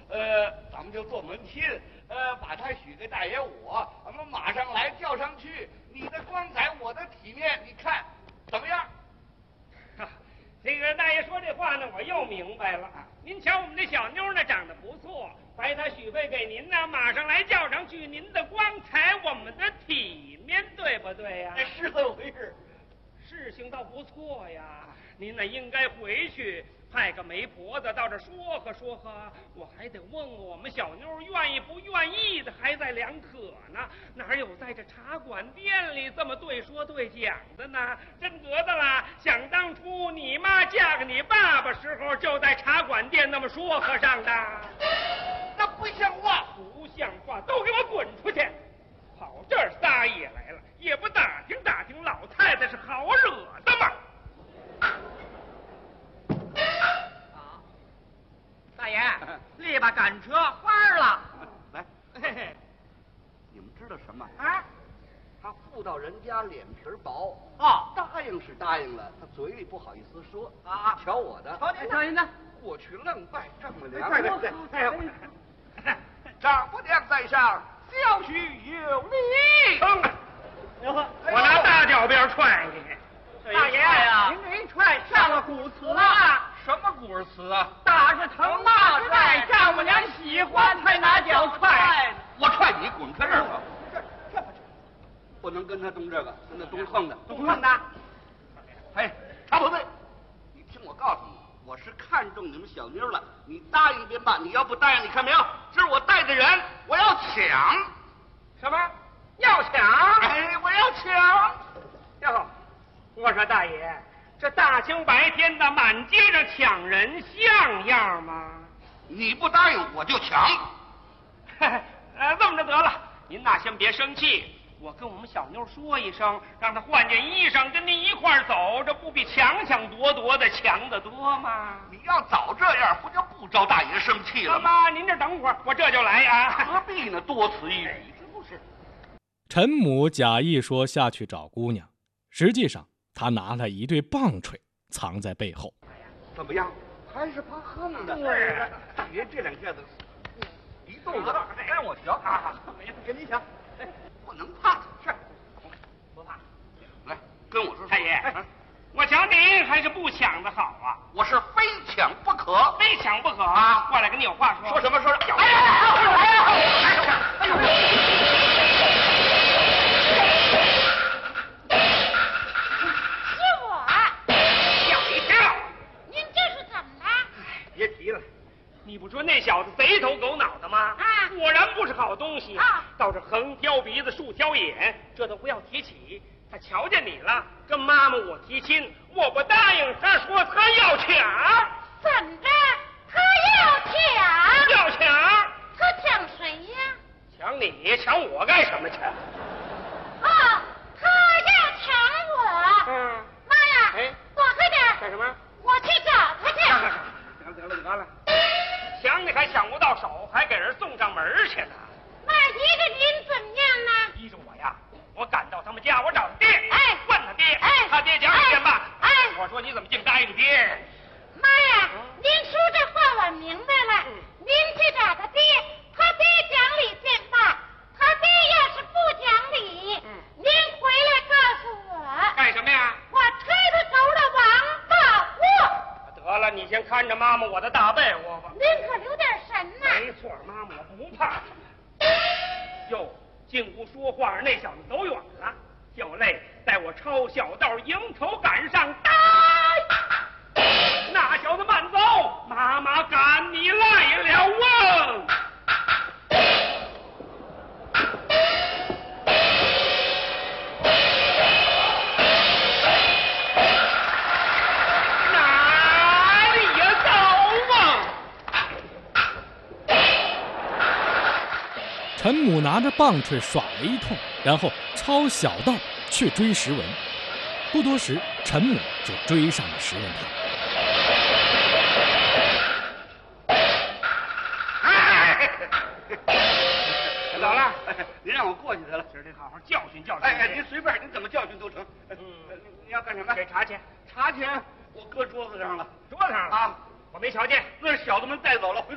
咱们就做门亲，把他许给大爷我，咱们马上来叫上去。你的光彩，我的体面，你看怎么样？ 这个大爷说这话呢，我又明白了。您瞧我们这小妞呢，长得不错，白她许配给您呢，马上来叫上去。您的光彩，我们的体面，对不对呀？ 是这么回事。 事情倒不错呀，您呢应该回去派个媒婆子到这说和说和，我还得问问我们小妞愿意不愿意的，还在两可呢。哪有在这茶馆店里这么对说对讲的呢？真得的啦！想当初你妈嫁给你爸爸时候，就在茶馆店那么说和上的。 那不像话！ 不像话！都给我滚出去！跑这儿撒野来了，也不打听打听老太太是好惹的吗？ 大爷，立吧赶车花了。 来， 嘿嘿， 你们知道什么啊？ 他妇道人家脸皮薄哦， 答应是答应了，他嘴里不好意思说啊。 瞧我的， 瞧您的， 过去愣拜丈母娘， 对， 丈母娘在上，小婿有礼。 我拿大脚鞭踹你！ 大爷呀，您这一踹上了古词了。 什么古词啊？ 打是疼，骂是爱，丈母娘喜欢才拿脚踹。 我踹你，滚开这儿吧！这不能跟他动这个，跟他动横的， 动横的。 哎，茶不对，你听我告诉你，我是看中你们小妞了，你答应便罢，你要不答应，你看没有？这是我带的人，我要抢。 什么？要抢？ 哎，我要抢！ 哟，我说大爷，这大清白天的满街上抢人像样吗？ 你不答应我就抢。 这么着得了，您呐先别生气，我跟我们小妞说一声，让她换件衣裳跟您一块儿走，这不比抢抢夺夺的强得多吗？ 你要早这样，不就不招大爷生气了吗？ 妈，您这等会儿，我这就来啊。 何必呢？多此一举，是不是？ 陈母假意说下去找姑娘，实际上他拿了一对棒槌藏在背后。 怎么样？还是怕横的。大爷这两下子一肚子，让我瞧啊！跟你抢，不能怕。是， 不怕。 来，跟我说。 太爷，我瞧您还是不抢的好啊！ 我是非抢不可， 非抢不可啊！过来跟你有话说。 说什么？说什么？ 别提了，你不说那小子贼头狗脑的吗？ 啊， 果然不是好东西啊！ 倒是横挑鼻子竖挑眼，这都不要提起。他瞧见你了，跟妈妈我提亲，我不答应，他说他要抢。 怎着？他要抢？ 要抢？ 他抢谁呀？ 抢你？抢我干什么去？ 哦，他要抢我。妈呀！ 哎， 躲开点！ 干什么？ 我去找他去。 得了，抢你还抢不到手，还给人送上门去呢。 那依着您怎么样呢？ 依着我呀，我赶到他们家，我找他爹， 哎， 问他爹， 哎， 他爹讲一遍吧。 哎， 我说你怎么净答应爹？ 妈呀，您说这话我明白了。您去找他爹，他爹讲理便罢，他爹要是不讲理，您回来告诉我。 干什么呀？ 我吹他头的王八货。 得了，你先看着妈妈我的大被窝吧。 您可留点神呐。 没错，妈妈我不怕。哟，进屋说话那小子走远了，小泪带我抄小道迎头赶上，打！那小子慢走，妈妈赶你来了啊！ 陈母拿着棒槌耍了一通，然后抄小道去追石文。不多时，陈母就追上了石文堂。 走了， 您让我过去得了， 今儿得好好教训教训。 哎，您随便，您怎么教训都成。你要干什么？ 给茶钱。 茶钱我搁桌子上了。 桌子上了啊， 我没瞧见。 那是小子们带走了，回头